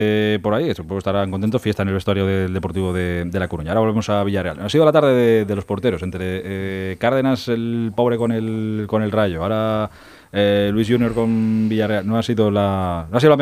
por ahí, supongo que estarán contentos. Fiesta en el vestuario del Deportivo de La Coruña. Ahora volvemos a Villarreal. Ha sido la tarde de los porteros, entre Cárdenas, el pobre con el Rayo, ahora Luis Junior con Villarreal. No ha sido la